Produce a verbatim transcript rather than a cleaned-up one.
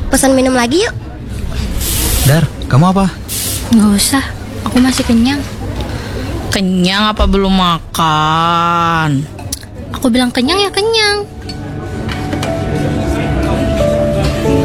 pesan minum lagi yuk. Dar, kamu apa? Nggak usah, aku masih kenyang. Kenyang apa belum makan? Aku bilang kenyang ya kenyang.